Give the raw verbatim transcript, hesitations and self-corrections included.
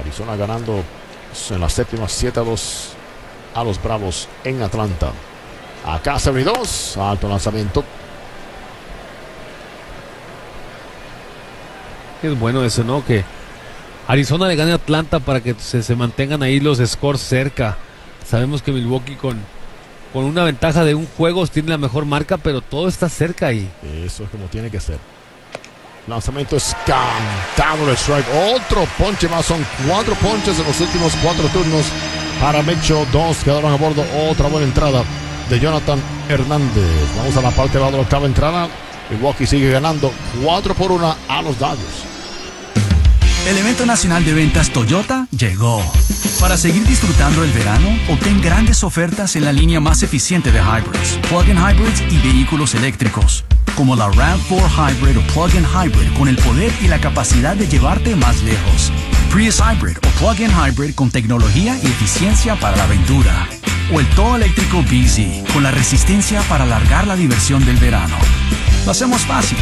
Arizona ganando en la séptima siete a dos a los Bravos en Atlanta. Acá se abre dos, alto lanzamiento. Es bueno eso, ¿no? Que Arizona le gane a Atlanta para que se, se mantengan ahí los scores cerca. Sabemos que Milwaukee con, con una ventaja de un juego tiene la mejor marca, pero todo está cerca ahí. Eso es como tiene que ser. Lanzamiento es cantado el strike. Otro ponche más. Son cuatro ponches en los últimos cuatro turnos para Mitchell. Dos quedaron a bordo. Otra buena entrada de Jonathan Hernández. Vamos a la parte de lado de la octava entrada. Milwaukee sigue ganando cuatro por una a los Dodgers. El evento nacional de ventas Toyota llegó. Para seguir disfrutando el verano, obtén grandes ofertas en la línea más eficiente de hybrids, plug-in hybrids y vehículos eléctricos, como la RAV cuatro Hybrid o plug-in hybrid con el poder y la capacidad de llevarte más lejos. Prius Hybrid o plug-in hybrid con tecnología y eficiencia para la aventura. O el todo eléctrico B Z con la resistencia para alargar la diversión del verano. Lo hacemos fácil.